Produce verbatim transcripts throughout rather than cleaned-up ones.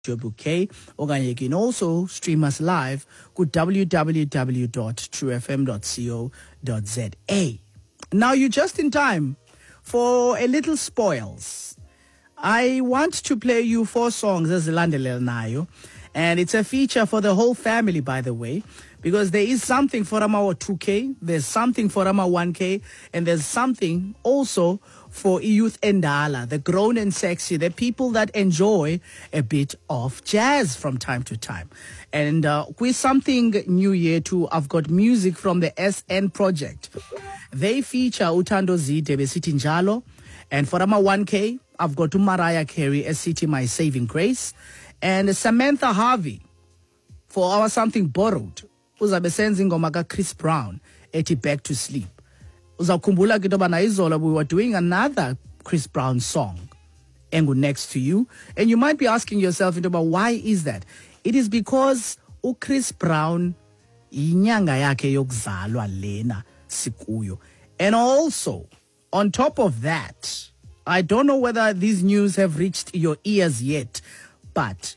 Bouquet, or you can also stream us live with w w w dot true f m dot co dot z a. Now you're just in time for a little spoils. I want to play you four songs as Landelel Nayo, and it's a feature for the whole family, by the way, because there is something for our two K, there's something for our one K, and there's something also for youth endala, the grown and sexy, the people that enjoy a bit of jazz from time to time. And uh, with something new year too, I've got music from the S N Project. They feature Utando Zide Besiti Njalo, and for our one K, I've got Mariah Carey, S C T My Saving Grace, and Samantha Harvey for our something borrowed. Uzabe senzi ngoma ka Chris Brown, eti Back to Sleep. Uzakhumbula kitoba na izola, we were doing another Chris Brown song, Engu Next to You. And you might be asking yourself, why is that? It is because u Chris Brown inyanga yake yokuzalwa lena sikuyo. And also, on top of that, I don't know whether these news have reached your ears yet, but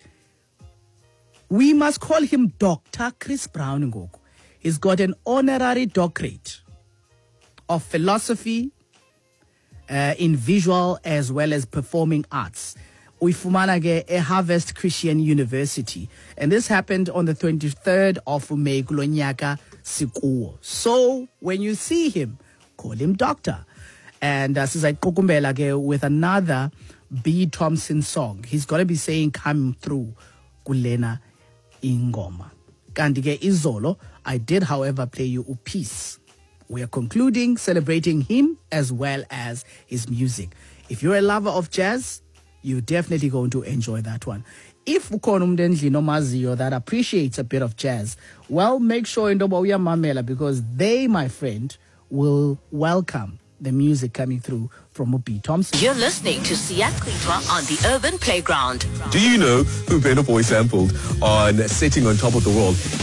we must call him Doctor Chris Brown Ngoku. He's got an honorary doctorate of philosophy uh, in visual as well as performing arts. Uifumana ge e Harvest Christian University. And this happened on the twenty-third of May kulonyaka sikuwo. So when you see him, call him Doctor. And uh, since I kukumbela ge with another B. Thompson song, he's got to be saying come through kulena ingoma. Kandige izolo, I did however play you a piece. We are concluding, celebrating him as well as his music. If you're a lover of jazz, you're definitely going to enjoy that one. If ukonumdendli no maziyo that appreciates a bit of jazz, well, make sure indoba uya mamela, because they, my friend, will welcome the music coming through from B. Thompson. You're listening to Siat Klitwa on the Urban Playground. Do you know who Burna Boy sampled on Sitting on Top of the World?